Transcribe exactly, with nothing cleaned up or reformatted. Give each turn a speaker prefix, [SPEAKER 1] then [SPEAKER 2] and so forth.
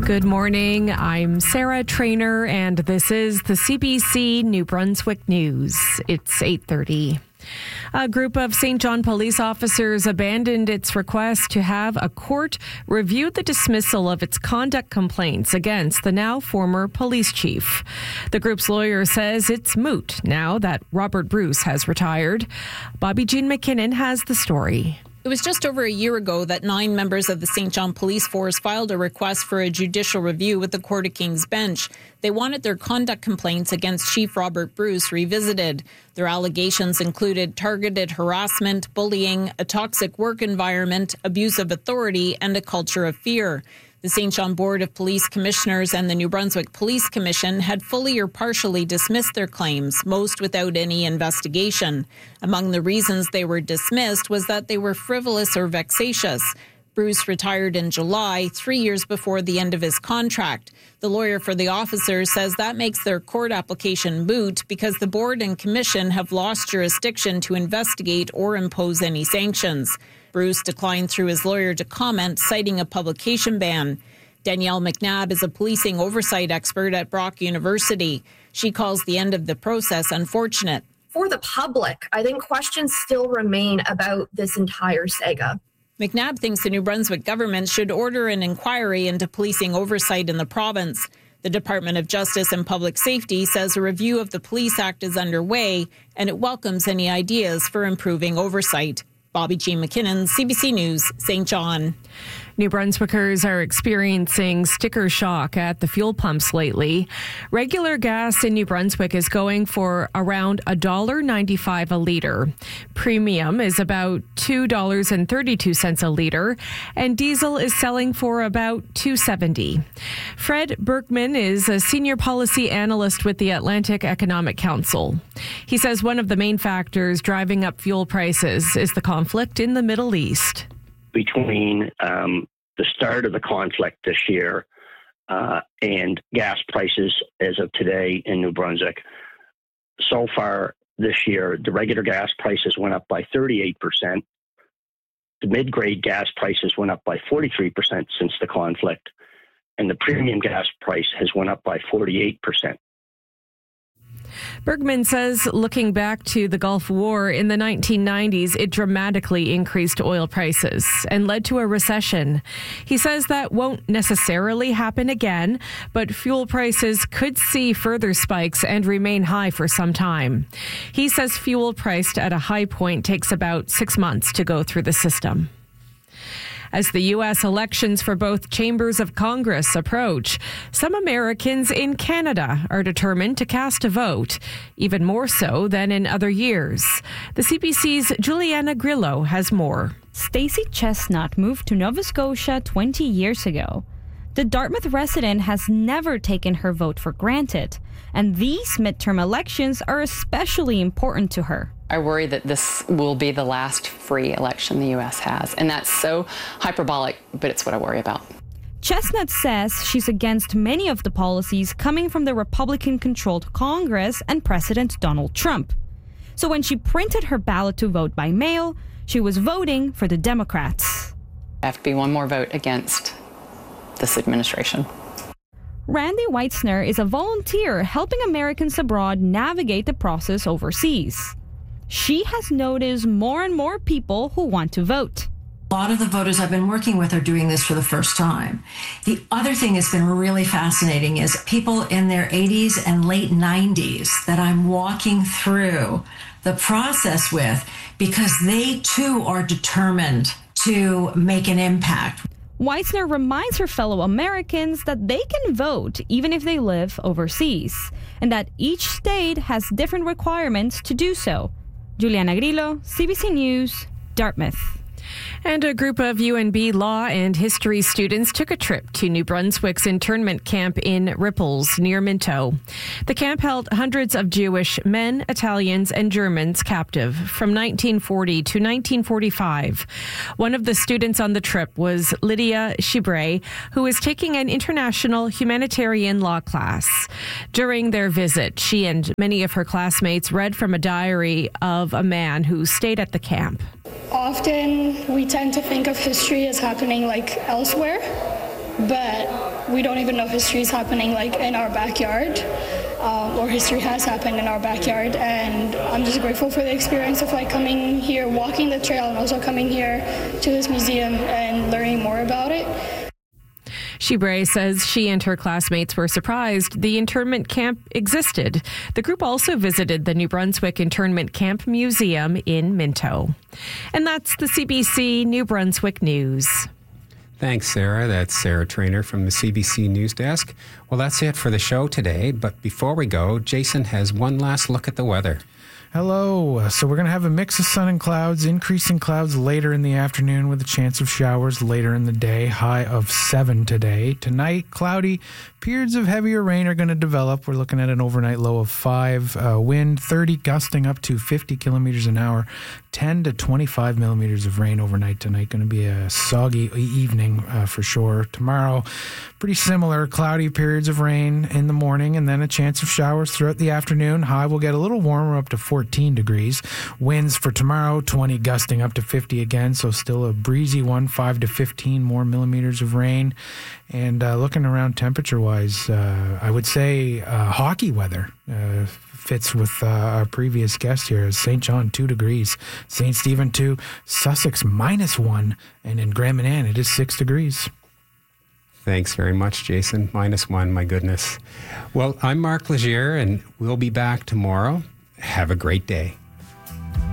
[SPEAKER 1] Good morning. I'm Sarah Trainer, and this is the C B C New Brunswick News. It's eight thirty. A group of Saint John police officers abandoned its request to have a court review the dismissal of its conduct complaints against the now former police chief. The group's lawyer says it's moot now that Robert Bruce has retired. Bobby Jean McKinnon has the story.
[SPEAKER 2] It was just over a year ago that nine members of the Saint John Police Force filed a request for a judicial review with the Court of King's Bench. They wanted their conduct complaints against Chief Robert Bruce revisited. Their allegations included targeted harassment, bullying, a toxic work environment, abuse of authority, and a culture of fear. The Saint John Board of Police Commissioners and the New Brunswick Police Commission had fully or partially dismissed their claims, most without any investigation. Among the reasons they were dismissed was that they were frivolous or vexatious. Bruce retired in July, three years before the end of his contract. The lawyer for the officers says that makes their court application moot because the board and commission have lost jurisdiction to investigate or impose any sanctions. Bruce declined through his lawyer to comment, citing a publication ban. Danielle McNabb is a policing oversight expert at Brock University. She calls the end of the process unfortunate.
[SPEAKER 3] For the public, I think questions still remain about this entire saga.
[SPEAKER 2] McNabb thinks the New Brunswick government should order an inquiry into policing oversight in the province. The Department of Justice and Public Safety says a review of the Police Act is underway, and it welcomes any ideas for improving oversight. Bobby Jean McKinnon, C B C News, Saint John.
[SPEAKER 1] New Brunswickers are experiencing sticker shock at the fuel pumps lately. Regular gas in New Brunswick is going for around one dollar ninety-five a litre. Premium is about two dollars and thirty-two cents a litre, and diesel is selling for about two dollars and seventy cents. Fred Berkman is a senior policy analyst with the Atlantic Economic Council. He says one of the main factors driving up fuel prices is the conflict in the Middle East.
[SPEAKER 4] Between um, the start of the conflict this year uh, and gas prices as of today in New Brunswick, so far this year, the regular gas prices went up by thirty-eight percent. The mid-grade gas prices went up by forty-three percent since the conflict, and the premium gas price has went up by forty-eight percent.
[SPEAKER 1] Bergman says looking back to the Gulf War in the nineteen nineties, it dramatically increased oil prices and led to a recession. He says that won't necessarily happen again, but fuel prices could see further spikes and remain high for some time. He says fuel priced at a high point takes about six months to go through the system. As the U S elections for both chambers of Congress approach, some Americans in Canada are determined to cast a vote, even more so than in other years. The C B C's Juliana Grillo has more.
[SPEAKER 5] Stacey Chestnut moved to Nova Scotia twenty years ago. The Dartmouth resident has never taken her vote for granted, and these midterm elections are especially important to her.
[SPEAKER 6] I worry that this will be the last free election the U S has, and that's so hyperbolic, but it's what I worry about.
[SPEAKER 5] Chestnut says she's against many of the policies coming from the Republican-controlled Congress and President Donald Trump. So when she printed her ballot to vote by mail, she was voting for the Democrats.
[SPEAKER 6] I have to be one more vote against this administration.
[SPEAKER 5] Randy Weitzner is a volunteer helping Americans abroad navigate the process overseas. She has noticed more and more people who want to vote.
[SPEAKER 7] A lot of the voters I've been working with are doing this for the first time. The other thing that's been really fascinating is people in their eighties and late nineties that I'm walking through the process with because they too are determined to make an impact.
[SPEAKER 5] Weitzner reminds her fellow Americans that they can vote even if they live overseas, and that each state has different requirements to do so. Juliana Grillo, C B C News, Dartmouth.
[SPEAKER 1] And a group of U N B law and history students took a trip to New Brunswick's internment camp in Ripples near Minto. The camp held hundreds of Jewish men, Italians, and Germans captive from nineteen forty to nineteen forty-five. One of the students on the trip was Lydia Chibre, who is taking an international humanitarian law class. During their visit, she and many of her classmates read from a diary of a man who stayed at the camp.
[SPEAKER 8] Often we tend to think of history as happening like elsewhere, but we don't even know history is happening like in our backyard, um, or history has happened in our backyard. And I'm just grateful for the experience of like coming here, walking the trail, and also coming here to this museum and learning more about it.
[SPEAKER 1] Shibray says she and her classmates were surprised the internment camp existed. The group also visited the New Brunswick Internment Camp Museum in Minto. And that's the C B C New Brunswick News.
[SPEAKER 9] Thanks, Sarah. That's Sarah Trainer from the C B C News Desk. Well, that's it for the show today. But before we go, Jason has one last look at the weather.
[SPEAKER 10] Hello. So we're going to have a mix of sun and clouds, increasing clouds later in the afternoon with a chance of showers later in the day, high of seven today. Tonight, cloudy. Periods of heavier rain are going to develop. We're looking at an overnight low of five. Uh, wind thirty, gusting up to fifty kilometers an hour. ten to twenty-five millimeters of rain overnight tonight. Going to be a soggy evening uh, for sure. Tomorrow, pretty similar. Cloudy periods of rain in the morning and then a chance of showers throughout the afternoon. High will get a little warmer, up to fourteen degrees. Winds for tomorrow, twenty, gusting up to fifty again. So still a breezy one, five to fifteen more millimeters of rain. And uh, looking around temperature-wise, uh, I would say uh, hockey weather uh, fits with uh, our previous guest here. Saint John, two degrees. Saint Stephen, two. Sussex, minus one. And in Grand Manan, it is six degrees.
[SPEAKER 9] Thanks very much, Jason. Minus one, my goodness. Well, I'm Mark Legier, and we'll be back tomorrow. Have a great day.